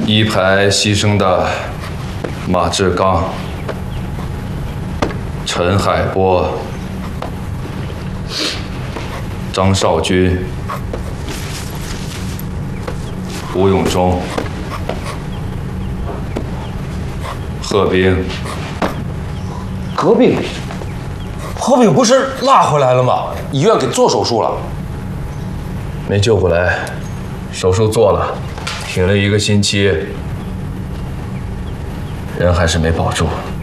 一排牺牲的马志刚、陈海波、张少军、吴永忠、贺兵。 何炳不是拉回来了吗？医院给做手术了。 没救回来，手术做了，停了1个星期，人还是没保住。